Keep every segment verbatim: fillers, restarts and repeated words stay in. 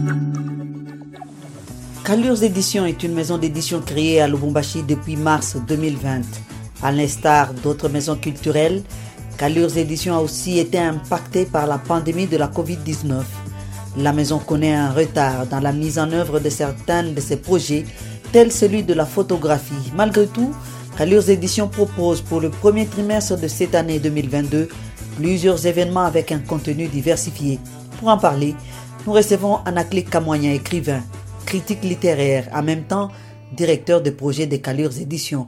Kallurs Éditions est une maison d'édition créée à Lubumbashi depuis mars deux mille vingt. À l'instar d'autres maisons culturelles, Kallurs Éditions a aussi été impactée par la pandémie de la covid dix-neuf. La maison connaît un retard dans la mise en œuvre de certains de ses projets, tels celui de la photographie. Malgré tout, Kallurs Éditions propose pour le premier trimestre de cette année deux mille vingt-deux plusieurs événements avec un contenu diversifié. Pour en parler, nous recevons Anaclé Kamwanya, écrivain, critique littéraire, en même temps directeur de projet de Kallurs Éditions.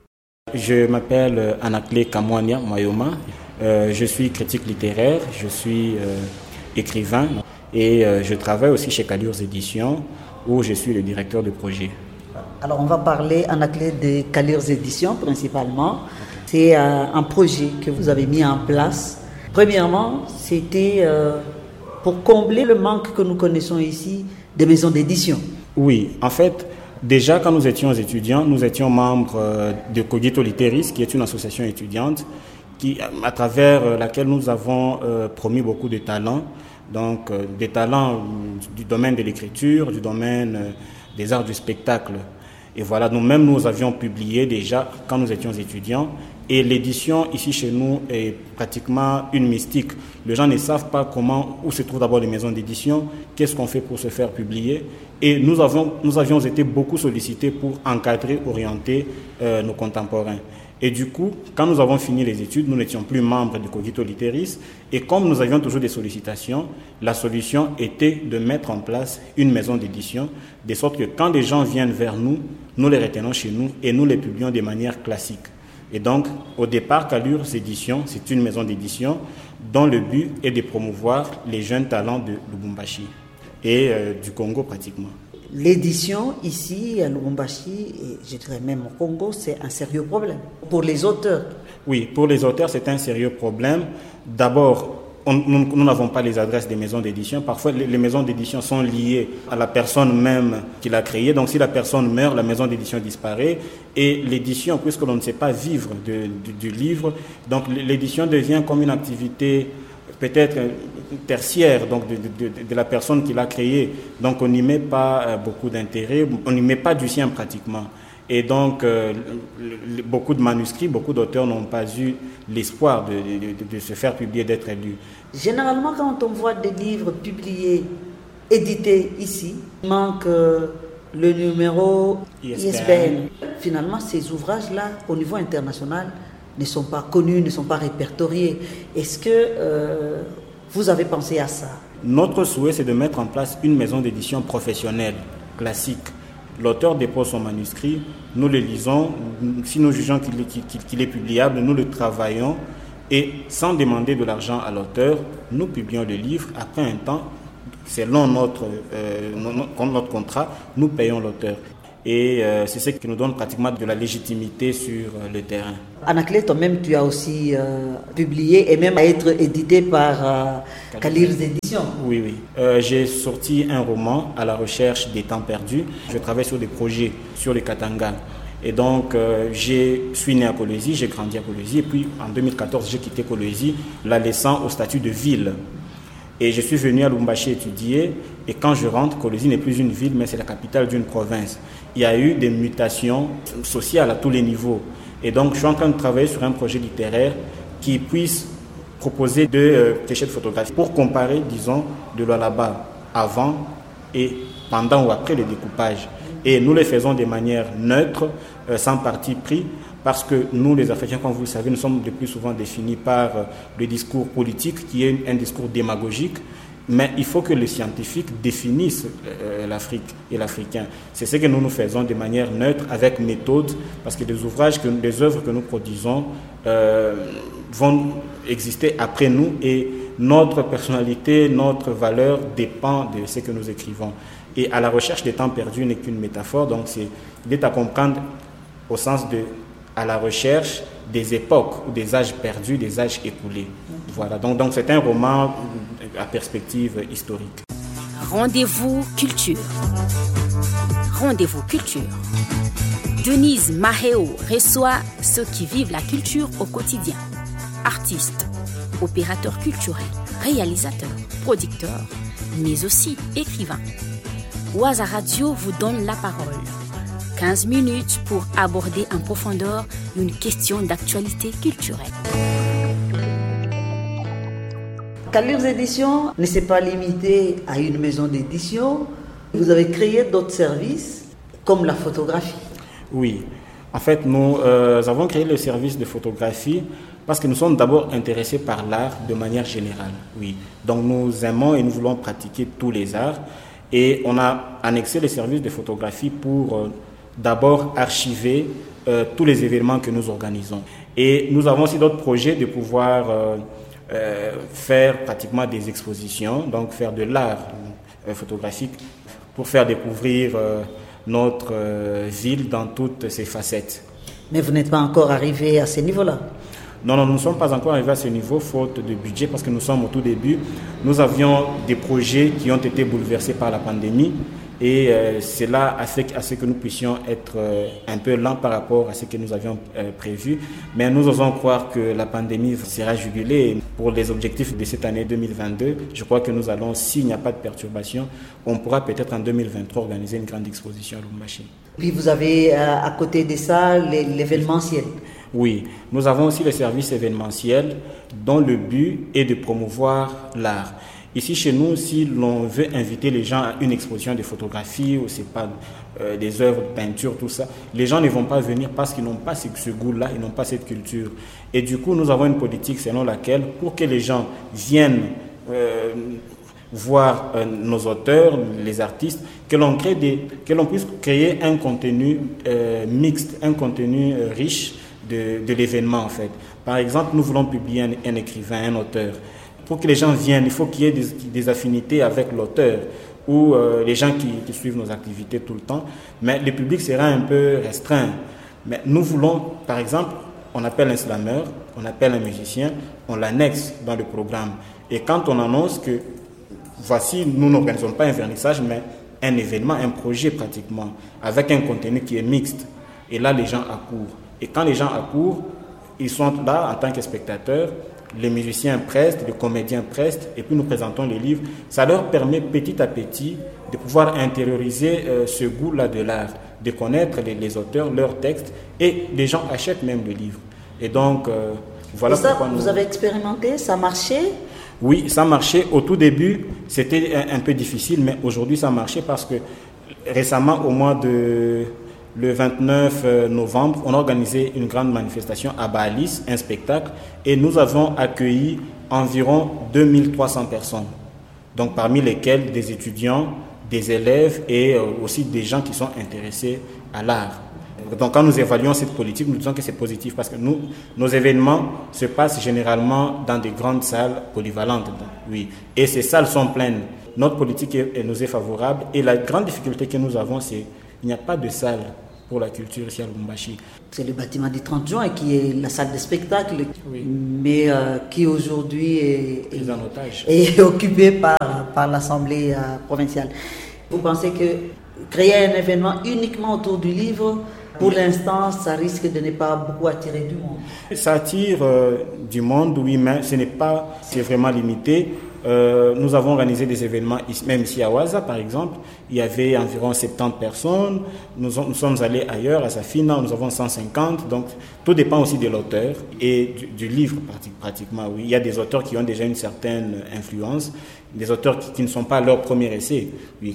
Je m'appelle Anaclé Kamwanya Mayoma, euh, je suis critique littéraire, je suis euh, écrivain et euh, je travaille aussi chez Kallurs Éditions où je suis le directeur de projet. Alors on va parler Anaclé de Kallurs Éditions principalement. Okay. C'est euh, un projet que vous avez mis en place. Premièrement, c'était euh, pour combler le manque que nous connaissons ici des maisons d'édition. Oui, en fait, déjà quand nous étions étudiants, nous étions membres de Cogito Literis, qui est une association étudiante, qui, à travers laquelle nous avons euh, promis beaucoup de talents, donc euh, des talents du domaine de l'écriture, du domaine euh, des arts du spectacle. Et voilà, nous-mêmes, nous avions publié déjà quand nous étions étudiants. Et l'édition ici chez nous est pratiquement une mystique. Les gens ne savent pas comment, où se trouvent d'abord les maisons d'édition, qu'est-ce qu'on fait pour se faire publier. Et nous, avons, nous avions été beaucoup sollicités pour encadrer, orienter euh, nos contemporains. Et du coup, quand nous avons fini les études, nous n'étions plus membres du Cogito Literis. Et comme nous avions toujours des sollicitations, la solution était de mettre en place une maison d'édition, de sorte que quand les gens viennent vers nous, nous les retenons chez nous et nous les publions de manière classique. Et donc, au départ, Kallurs Éditions, c'est une maison d'édition dont le but est de promouvoir les jeunes talents de Lubumbashi et euh, du Congo pratiquement. L'édition ici à Lubumbashi, et je dirais même au Congo, c'est un sérieux problème pour les auteurs. Oui, pour les auteurs, c'est un sérieux problème. D'abord, on, nous, nous n'avons pas les adresses des maisons d'édition. Parfois, les, les maisons d'édition sont liées à la personne même qui l'a créée. Donc, si la personne meurt, la maison d'édition disparaît. Et l'édition, puisque l'on ne sait pas vivre de, du, du livre, donc l'édition devient comme une activité peut-être tertiaire donc de, de, de, de la personne qui l'a créée. Donc, on n'y met pas beaucoup d'intérêt, on n'y met pas du sien pratiquement. Et donc, euh, le, beaucoup de manuscrits, beaucoup d'auteurs n'ont pas eu l'espoir de, de, de, de se faire publier, d'être lus. Généralement, quand on voit des livres publiés, édités ici, il manque euh, le numéro I S B N. Finalement, ces ouvrages-là, au niveau international, ne sont pas connus, ne sont pas répertoriés. Est-ce que euh, vous avez pensé à ça? Notre souhait, c'est de mettre en place une maison d'édition professionnelle, classique. L'auteur dépose son manuscrit, nous le lisons, si nous jugeons qu'il est, qu'il est publiable, nous le travaillons et sans demander de l'argent à l'auteur, nous publions le livre. Après un temps, selon notre, euh, notre contrat, nous payons l'auteur. Et euh, c'est ce qui nous donne pratiquement de la légitimité sur euh, le terrain. Anaclé, toi-même, tu as aussi euh, publié et même à être édité par euh, Kallurs Éditions. Oui, oui. Euh, j'ai sorti un roman à la recherche des temps perdus. Je travaille sur des projets sur le Katanga. Et donc, euh, je suis né à Kolwezi, j'ai grandi à Kolwezi. Et puis, en deux mille quatorze, j'ai quitté Kolwezi, la laissant au statut de ville. Et je suis venu à Lubumbashi étudier. Et quand je rentre, Kolwezi n'est plus une ville, mais c'est la capitale d'une province. Il y a eu des mutations sociales à tous les niveaux. Et donc, je suis en train de travailler sur un projet littéraire qui puisse proposer deux euh, clichés de photographie pour comparer, disons, de Lualaba avant et pendant ou après le découpage. Et nous les faisons de manière neutre, euh, sans parti pris, parce que nous, les Africains, comme vous le savez, nous sommes le plus souvent définis par euh, le discours politique, qui est un discours démagogique. Mais il faut que les scientifiques définissent euh, l'Afrique et l'Africain. C'est ce que nous nous faisons de manière neutre, avec méthode, parce que les ouvrages, que, les œuvres que nous produisons euh, vont exister après nous et notre personnalité, notre valeur dépend de ce que nous écrivons. Et à la recherche des temps perdus n'est qu'une métaphore, donc c'est, il est à comprendre au sens de à la recherche des époques ou des âges perdus, des âges écoulés. Voilà, donc, donc c'est un roman à perspective historique. Rendez-vous culture. Rendez-vous culture. Denise Maheo reçoit ceux qui vivent la culture au quotidien. Artistes, opérateurs culturels, réalisateurs, producteurs, mais aussi écrivains. Waza Radio vous donne la parole. quinze minutes pour aborder en profondeur une question d'actualité culturelle. Callures Éditions ne s'est pas limité à une maison d'édition. Vous avez créé d'autres services comme la photographie. Oui, en fait, nous euh, avons créé le service de photographie parce que nous sommes d'abord intéressés par l'art de manière générale. Oui, donc nous aimons et nous voulons pratiquer tous les arts. Et on a annexé le service de photographie pour euh, d'abord archiver euh, tous les événements que nous organisons. Et nous avons aussi d'autres projets de pouvoir euh, euh, faire pratiquement des expositions, donc faire de l'art euh, photographique pour faire découvrir euh, notre euh, ville dans toutes ses facettes. Mais vous n'êtes pas encore arrivé à ce niveau-là? Non, non, nous ne sommes pas encore arrivés à ce niveau, faute de budget, parce que nous sommes au tout début. Nous avions des projets qui ont été bouleversés par la pandémie et euh, cela a fait à ce que nous puissions être euh, un peu lents par rapport à ce que nous avions euh, prévu. Mais nous osons croire que la pandémie sera jugulée. Pour les objectifs de cette année deux mille vingt-deux, je crois que nous allons, s'il n'y a pas de perturbation, on pourra peut-être en deux mille vingt-trois organiser une grande exposition à Lubumbashi. Puis vous avez euh, à côté de ça l'événementiel. Oui, nous avons aussi le service événementiel dont le but est de promouvoir l'art. Ici, chez nous, si l'on veut inviter les gens à une exposition de photographie ou c'est pas euh, des œuvres de peinture, tout ça, les gens ne vont pas venir parce qu'ils n'ont pas ce, ce goût-là, ils n'ont pas cette culture. Et du coup, nous avons une politique selon laquelle, pour que les gens viennent euh, voir euh, nos auteurs, les artistes, que l'on crée des, que l'on puisse créer un contenu euh, mixte, un contenu euh, riche de, de l'événement en fait. Par exemple, nous voulons publier un, un écrivain, un auteur. Pour que les gens viennent, il faut qu'il y ait des, des affinités avec l'auteur ou euh, les gens qui, qui suivent nos activités tout le temps. Mais le public sera un peu restreint. Mais nous voulons, par exemple, on appelle un slammer, on appelle un musicien, on l'annexe dans le programme. Et quand on annonce que voici, nous n'organisons pas un vernissage, mais un événement, un projet pratiquement, avec un contenu qui est mixte. Et là, les gens accourent. Et quand les gens accourent, ils sont là en tant que spectateurs, les musiciens prestent, les comédiens prestent, et puis nous présentons les livres. Ça leur permet petit à petit de pouvoir intérioriser euh, ce goût-là de l'art, de connaître les, les auteurs, leurs textes, et les gens achètent même le livre. Et donc, euh, voilà et ça, pourquoi nous... vous avez expérimenté, ça marchait? Oui, ça marchait. Au tout début, c'était un, un peu difficile, mais aujourd'hui, ça marchait parce que récemment, au mois de... Le vingt-neuf novembre, on a organisé une grande manifestation à Baalis, un spectacle, et nous avons accueilli environ deux mille trois cents personnes. Donc parmi lesquelles des étudiants, des élèves et aussi des gens qui sont intéressés à l'art. Donc quand nous évaluons cette politique, nous disons que c'est positif parce que nous, nos événements se passent généralement dans des grandes salles polyvalentes. Oui. Et ces salles sont pleines. Notre politique est, nous est favorable et la grande difficulté que nous avons, c'est qu'il n'y a pas de salle pour la culture ici à Lubumbashi. C'est le bâtiment du trente juin qui est la salle de spectacle, oui. mais euh, qui aujourd'hui est, est, en otage. est occupé par, par l'Assemblée euh, provinciale. Vous pensez que créer un événement uniquement autour du livre, pour l'instant, ça risque de ne pas beaucoup attirer du monde? Ça attire euh, du monde, oui, mais ce n'est pas, c'est vraiment limité. Euh, nous avons organisé des événements, même ici à Waza par exemple, il y avait environ soixante-dix personnes, nous, nous sommes allés ailleurs, à Safina, nous avons cent cinquante, donc tout dépend aussi de l'auteur et du, du livre pratiquement, oui. Il y a des auteurs qui ont déjà une certaine influence, des auteurs qui, qui ne sont pas leur premier essai, oui.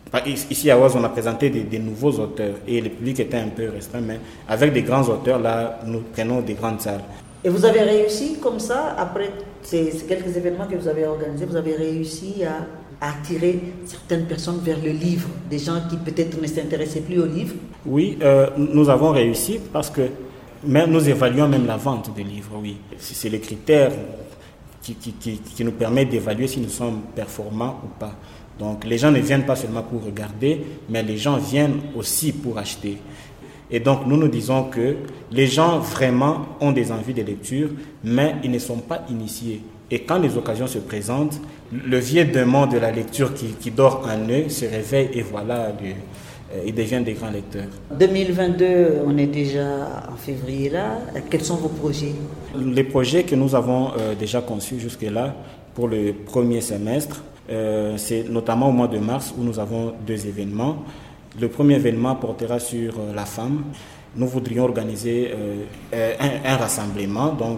Ici à Waza, on a présenté des, des nouveaux auteurs et le public était un peu restreint, mais avec des grands auteurs, là, nous prenons des grandes salles. Et vous avez réussi comme ça, après ces, ces quelques événements que vous avez organisés, vous avez réussi à, à attirer certaines personnes vers le livre, des gens qui peut-être ne s'intéressaient plus au livre? Oui, euh, nous avons réussi parce que même, nous évaluons même la vente des livres, oui. C'est le critère qui, qui, qui, qui nous permet d'évaluer si nous sommes performants ou pas. Donc les gens ne viennent pas seulement pour regarder, mais les gens viennent aussi pour acheter. Et donc, nous nous disons que les gens vraiment ont des envies de lecture, mais ils ne sont pas initiés. Et quand les occasions se présentent, le vieux démon de la lecture qui, qui dort en eux se réveille et voilà, le, euh, ils deviennent des grands lecteurs. deux mille vingt-deux, on est déjà en février là. Quels sont vos projets? Les projets que nous avons euh, déjà conçus jusque-là pour le premier semestre, Euh, c'est notamment au mois de mars où nous avons deux événements. Le premier événement portera sur euh, la femme. Nous voudrions organiser euh, un, un rassemblement, donc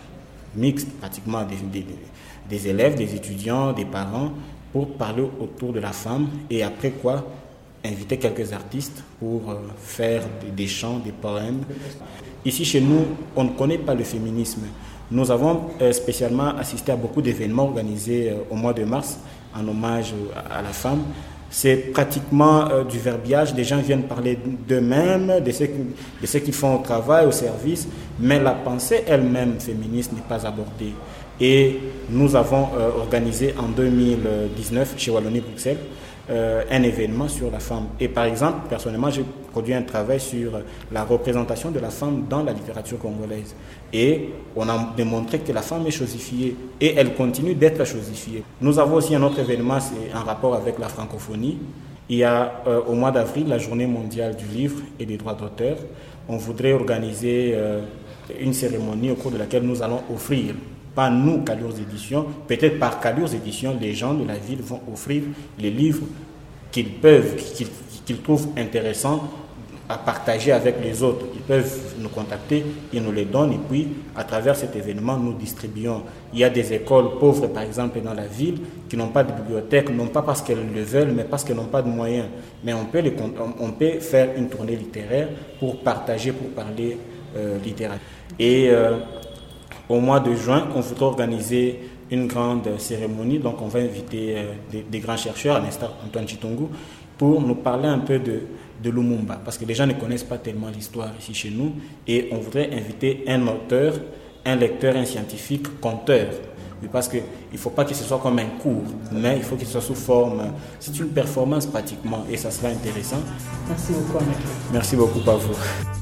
mixte pratiquement des, des, des élèves, des étudiants, des parents, pour parler autour de la femme et après quoi inviter quelques artistes pour euh, faire des, des chants, des poèmes. Ici chez nous, on ne connaît pas le féminisme. Nous avons euh, spécialement assisté à beaucoup d'événements organisés euh, au mois de mars en hommage à, à la femme. C'est pratiquement euh, du verbiage, les gens viennent parler d'eux-mêmes, de ce, de ce qu'ils font au travail, au service, mais la pensée elle-même féministe n'est pas abordée. Et nous avons euh, organisé en deux mille dix-neuf chez Wallonie-Bruxelles euh, un événement sur la femme. Et par exemple, personnellement, j'ai produit un travail sur la représentation de la femme dans la littérature congolaise. Et on a démontré que la femme est chosifiée et elle continue d'être chosifiée. Nous avons aussi un autre événement, c'est en rapport avec la francophonie. Il y a euh, au mois d'avril la journée mondiale du livre et des droits d'auteur. On voudrait organiser euh, une cérémonie au cours de laquelle nous allons offrir, pas nous, Callures Éditions, peut-être par Callures Éditions, les gens de la ville vont offrir les livres qu'ils peuvent, qu'ils, qu'ils trouvent intéressants à partager avec les autres. Ils peuvent nous contacter, ils nous les donnent et puis à travers cet événement, nous distribuons. Il y a des écoles pauvres, par exemple, dans la ville qui n'ont pas de bibliothèque, non pas parce qu'elles le veulent, mais parce qu'elles n'ont pas de moyens. Mais on peut, les, on peut faire une tournée littéraire pour partager, pour parler euh, littérature. Et euh, au mois de juin, on voudrait organiser une grande cérémonie. Donc, on va inviter euh, des, des grands chercheurs, à l'instar Antoine Chitongu, pour nous parler un peu de, de Lumumba. Parce que les gens ne connaissent pas tellement l'histoire ici chez nous. Et on voudrait inviter un auteur, un lecteur, un scientifique, conteur. Parce qu'il ne faut pas que ce soit comme un cours, mais il faut que ce soit sous forme. C'est une performance pratiquement et ça sera intéressant. Merci beaucoup, Amélie. Merci beaucoup à vous.